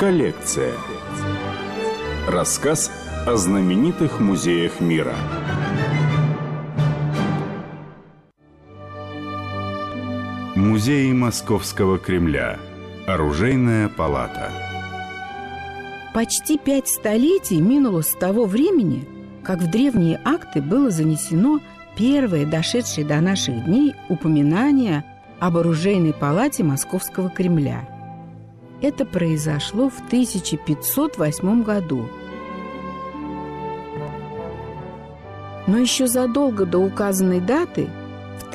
Коллекция. Рассказ о знаменитых музеях мира. Музеи Московского Кремля. Оружейная палата. Почти 5 столетий минуло с того времени, как в древние акты было занесено первое, дошедшее до наших дней, упоминание об оружейной палате Московского Кремля. Это произошло в 1508 году. Но еще задолго до указанной даты, в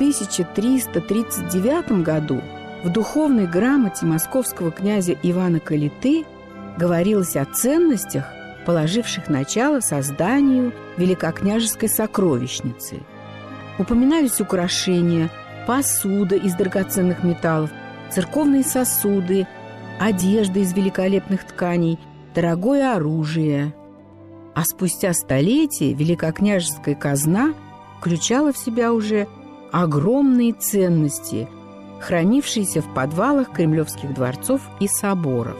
1339 году, в духовной грамоте московского князя Ивана Калиты говорилось о ценностях, положивших начало созданию великокняжеской сокровищницы. Упоминались украшения, посуда из драгоценных металлов, церковные сосуды, одежда из великолепных тканей, дорогое оружие. А спустя столетия великокняжеская казна включала в себя уже огромные ценности, хранившиеся в подвалах кремлевских дворцов и соборов.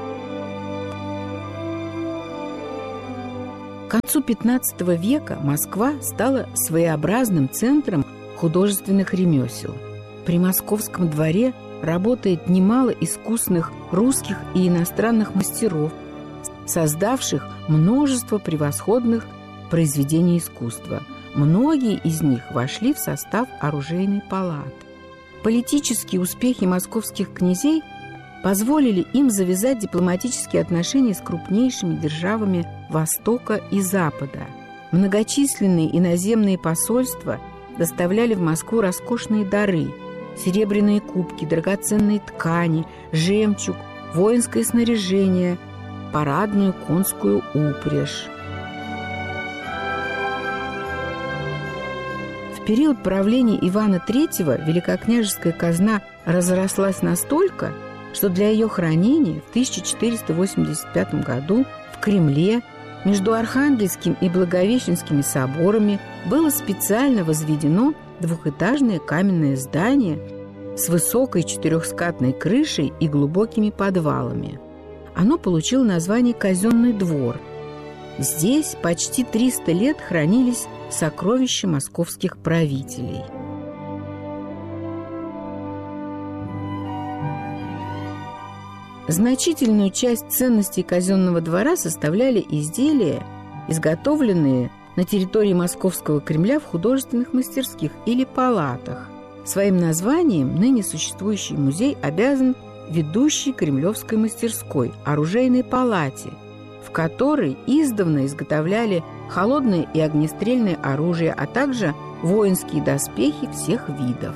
К концу XV века Москва стала своеобразным центром художественных ремесел. При Московском дворе работает немало искусных русских и иностранных мастеров, создавших множество превосходных произведений искусства. Многие из них вошли в состав оружейной палаты. Политические успехи московских князей позволили им завязать дипломатические отношения с крупнейшими державами Востока и Запада. Многочисленные иноземные посольства доставляли в Москву роскошные дары: серебряные кубки, драгоценные ткани, жемчуг, воинское снаряжение, парадную конскую упряжь. В период правления Ивана III великокняжеская казна разрослась настолько, что для ее хранения в 1485 году в Кремле между Архангельским и Благовещенскими соборами было специально возведено двухэтажное каменное здание с высокой четырехскатной крышей и глубокими подвалами. Оно получило название «Казенный двор». Здесь почти 300 лет хранились сокровища московских правителей. Значительную часть ценностей казенного двора составляли изделия, изготовленные на территории Московского Кремля в художественных мастерских или палатах. Своим названием ныне существующий музей обязан ведущей кремлевской мастерской, оружейной палате, в которой издавна изготовляли холодное и огнестрельное оружие, а также воинские доспехи всех видов.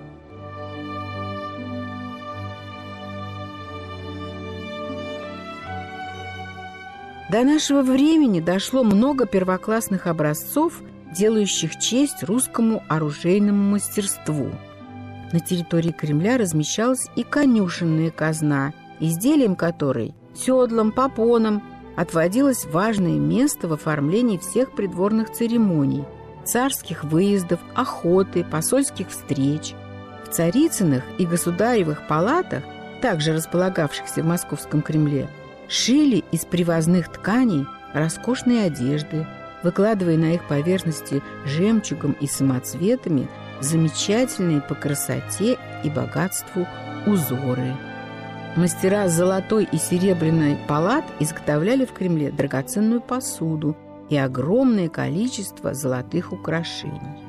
До нашего времени дошло много первоклассных образцов, делающих честь русскому оружейному мастерству. На территории Кремля размещалась и конюшенная казна, изделием которой, седлам, попонам, отводилось важное место в оформлении всех придворных церемоний, царских выездов, охоты, посольских встреч. В Царицыных и Государевых палатах, также располагавшихся в Московском Кремле, шили из привозных тканей роскошные одежды, выкладывая на их поверхности жемчугом и самоцветами замечательные по красоте и богатству узоры. Мастера золотой и серебряной палат изготовляли в Кремле драгоценную посуду и огромное количество золотых украшений.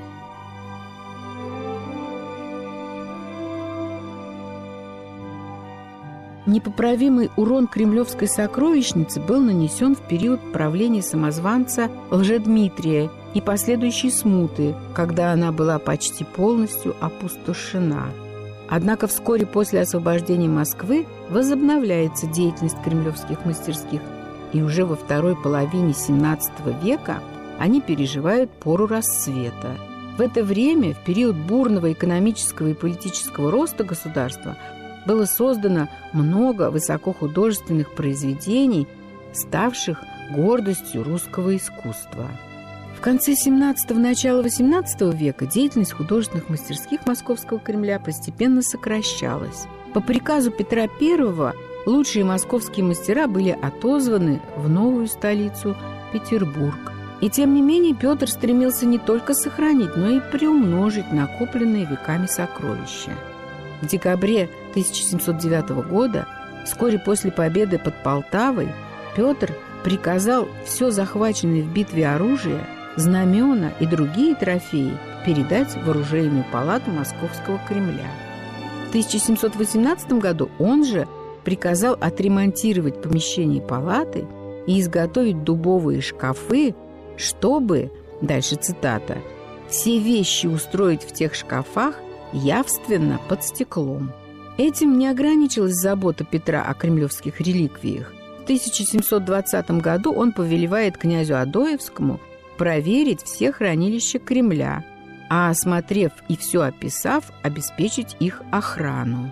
Непоправимый урон кремлевской сокровищницы был нанесен в период правления самозванца Лжедмитрия и последующей смуты, когда она была почти полностью опустошена. Однако вскоре после освобождения Москвы возобновляется деятельность кремлевских мастерских, и уже во второй половине XVII века они переживают пору расцвета. В это время, в период бурного экономического и политического роста государства, было создано много высокохудожественных произведений, ставших гордостью русского искусства. В конце XVII – начало XVIII века деятельность художественных мастерских Московского Кремля постепенно сокращалась. По приказу Петра I лучшие московские мастера были отозваны в новую столицу Петербург. И тем не менее Петр стремился не только сохранить, но и приумножить накопленные веками сокровища. В декабре 1709 года, вскоре после победы под Полтавой, Петр приказал все захваченное в битве оружие, знамена и другие трофеи передать в оружейную палату Московского Кремля. В 1718 году он же приказал отремонтировать помещение палаты и изготовить дубовые шкафы, чтобы, дальше цитата, «все вещи устроить в тех шкафах явственно под стеклом». Этим не ограничилась забота Петра о кремлевских реликвиях. В 1720 году он повелевает князю Адоевскому проверить все хранилища Кремля, а, осмотрев и все описав, обеспечить их охрану.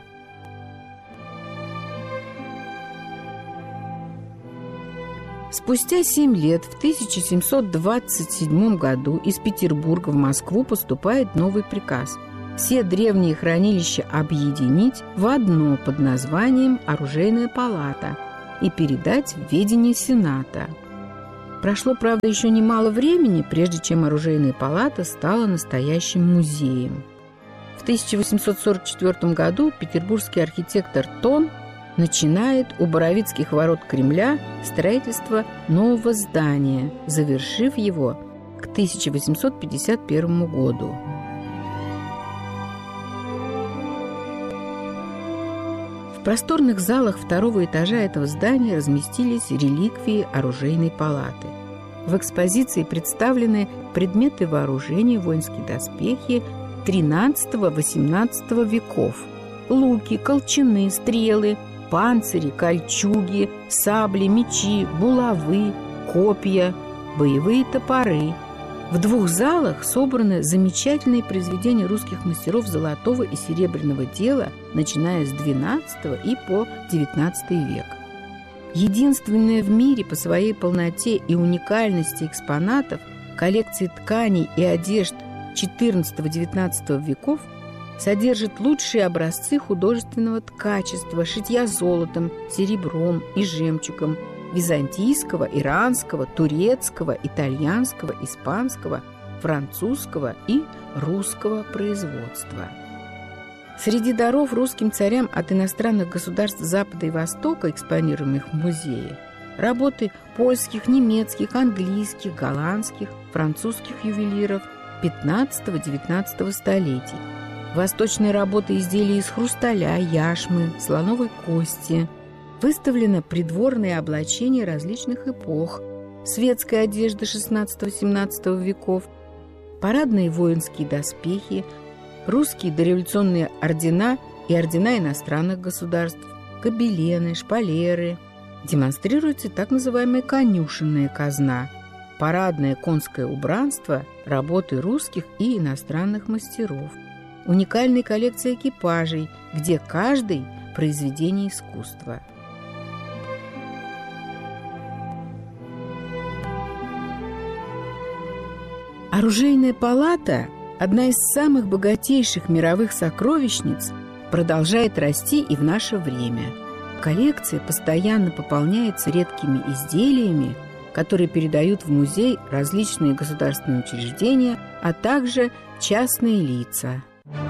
Спустя 7 лет, в 1727 году, из Петербурга в Москву поступает новый приказ – все древние хранилища объединить в одно под названием «Оружейная палата» и передать в ведение Сената. Прошло, правда, еще немало времени, прежде чем Оружейная палата стала настоящим музеем. В 1844 году петербургский архитектор Тон начинает у Боровицких ворот Кремля строительство нового здания, завершив его к 1851 году. В просторных залах второго этажа этого здания разместились реликвии Оружейной палаты. В экспозиции представлены предметы вооружения, воинские доспехи XIII-XVIII веков, луки, колчаны, стрелы, панцири, кольчуги, сабли, мечи, булавы, копья, боевые топоры. В 2 залах собраны замечательные произведения русских мастеров золотого и серебряного дела, начиная с XII и по XIX век. Единственная в мире по своей полноте и уникальности экспонатов коллекции тканей и одежд XIV-XIX веков содержит лучшие образцы художественного ткачества, шитья золотом, серебром и жемчугом, византийского, иранского, турецкого, итальянского, испанского, французского и русского производства. Среди даров русским царям от иностранных государств Запада и Востока, экспонируемых в музее, работы польских, немецких, английских, голландских, французских ювелиров XV-XIX столетий, восточные работы изделий из хрусталя, яшмы, слоновой кости. Выставлено придворное облачение различных эпох, светская одежда XVI-XVII веков, парадные воинские доспехи, русские дореволюционные ордена и ордена иностранных государств, гобелены, шпалеры. Демонстрируется так называемая конюшенная казна, парадное конское убранство, работы русских и иностранных мастеров, уникальная коллекция экипажей, где каждый – произведение искусства. Оружейная палата, одна из самых богатейших мировых сокровищниц, продолжает расти и в наше время. Коллекция постоянно пополняется редкими изделиями, которые передают в музей различные государственные учреждения, а также частные лица.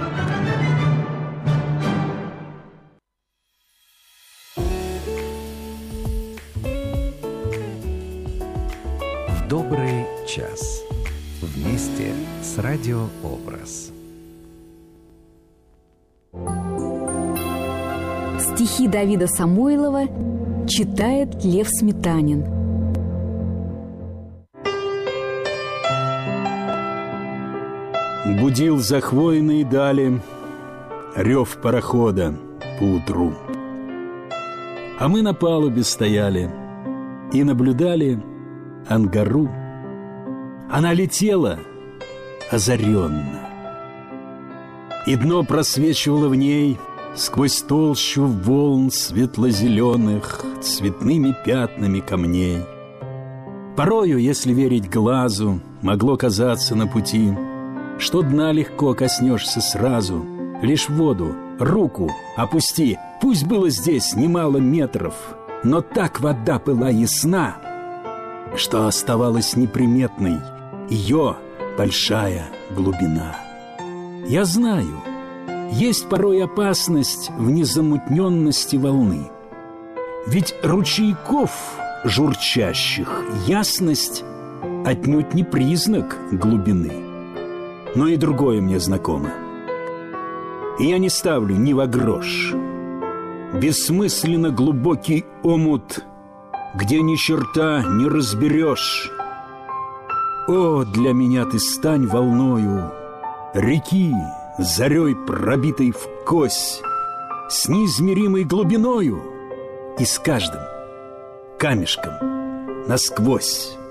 В добрый час. Вместе с Радиообраз. Стихи Давида Самойлова читает Лев Сметанин. Будил захвойные дали рев парохода поутру. А мы на палубе стояли и наблюдали ангару. Она летела озаренно, и дно просвечивало в ней сквозь толщу волн светло-зеленых цветными пятнами камней. Порою, если верить глазу, могло казаться на пути, что дна легко коснешься сразу, лишь воду руку опусти. Пусть было здесь немало метров, но так вода была ясна, что оставалась неприметной ее большая глубина. Я знаю, есть порой опасность в незамутненности волны. Ведь ручейков журчащих ясность отнюдь не признак глубины. Но и другое мне знакомо. И я не ставлю ни во грош бессмысленно глубокий омут, где ни черта не разберешь. О, для меня ты стань волною реки, зарей пробитой вкось, с неизмеримой глубиною и с каждым камешком насквозь.